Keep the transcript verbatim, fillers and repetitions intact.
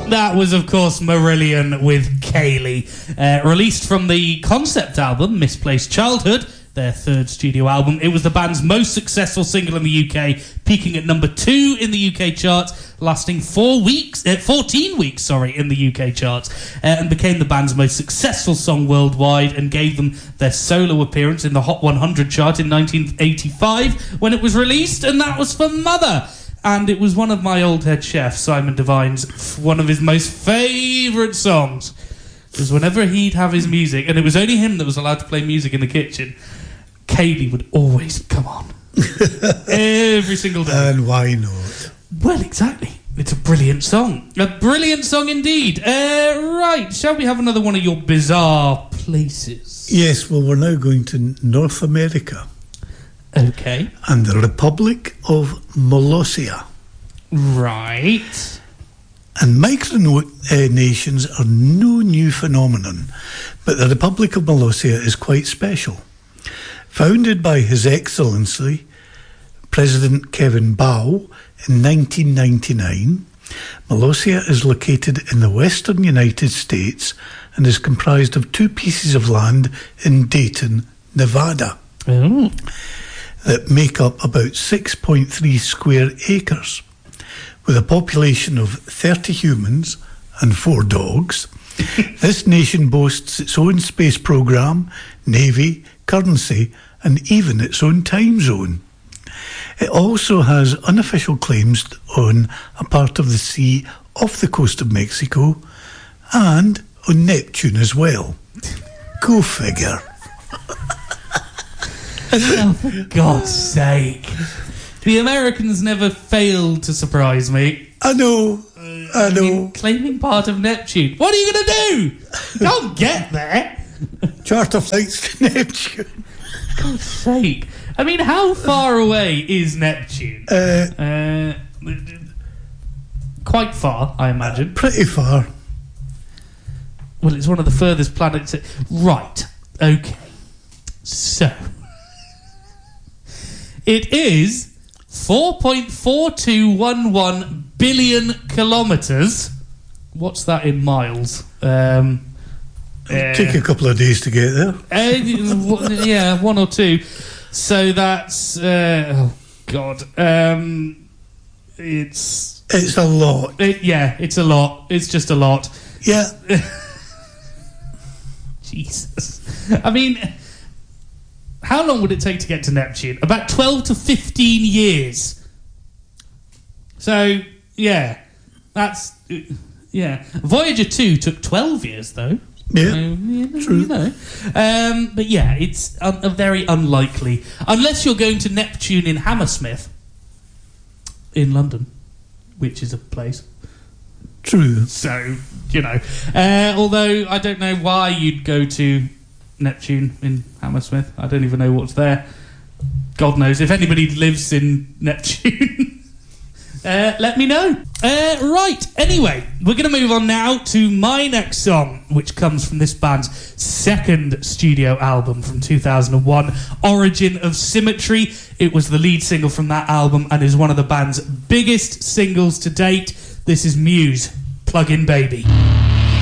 That was, of course, Marillion with Kayleigh. Uh, released from the concept album, Misplaced Childhood, their third studio album. It was the band's most successful single in the U K, peaking at number two in the U K charts, lasting four weeks, uh, fourteen weeks, sorry, in the U K charts, uh, and became the band's most successful song worldwide, and gave them their solo appearance in the Hot one hundred chart in nineteen eighty-five when it was released, and that was for Mother. And it was one of my old head chef, Simon Devine's, one of his most favourite songs. Because whenever he'd have his music, and it was only him that was allowed to play music in the kitchen, Kayleigh would always come on. Every single day. And why not? Well, exactly. It's a brilliant song. A brilliant song indeed. Uh, right, shall we have another one of your bizarre places? Yes, well, we're now going to North America. Okay. And the Republic of Molossia. Right. And micronations are no new phenomenon, but the Republic of Molossia is quite special. Founded by His Excellency President Kevin Bau in nineteen ninety-nine, Molossia is located in the western United States and is comprised of two pieces of land in Dayton, Nevada. Oh. That make up about six point three square acres. With a population of thirty humans and four dogs, this nation boasts its own space program, navy, currency, and even its own time zone. It also has unofficial claims on a part of the sea off the coast of Mexico and on Neptune as well. Go figure. Oh, for God's sake. The Americans never failed to surprise me. I know, I, I know. Mean, claiming part of Neptune. What are you going to do? Don't get there. Charter flights to Neptune. For God's sake. I mean, how far away is Neptune? Uh, uh, quite far, I imagine. Uh, pretty far. Well, it's one of the furthest planets. Right, okay. So... it is four point four two one one billion kilometres. What's that in miles? Um, It'll uh, take a couple of days to get there. Uh, yeah, one or two. So that's... Uh, oh, God. Um, it's... It's a lot. It, yeah, it's a lot. It's just a lot. Yeah. Jesus. I mean... how long would it take to get to Neptune? About twelve to fifteen years. So, yeah. That's... yeah. Voyager two took twelve years, though. Yeah, so, you know, true. You know. Um, but, yeah, it's a, a very unlikely. Unless you're going to Neptune in Hammersmith, in London, which is a place. True. So, you know. Uh, although, I don't know why you'd go to... Neptune in Hammersmith. I don't even know what's there. God knows. If anybody lives in Neptune, uh, let me know. Uh, right. Anyway, we're going to move on now to my next song, which comes from this band's second studio album from two thousand one, Origin of Symmetry. It was the lead single from that album and is one of the band's biggest singles to date. This is Muse, Plug In Baby.